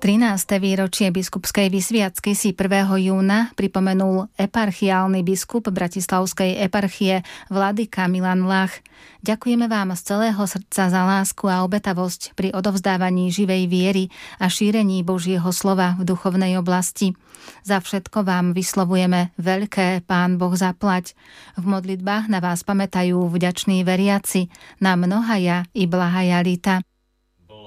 13. výročie biskupskej vysviacky si 1. júna pripomenul eparchiálny biskup Bratislavskej eparchie vladyka Milan Lach. Ďakujeme vám z celého srdca za lásku a obetavosť pri odovzdávaní živej viery a šírení Božieho slova v duchovnej oblasti. Za všetko vám vyslovujeme veľké Pán Boh zaplať. V modlitbách na vás pamätajú vďační veriaci, na mnohaja i blahaja lita.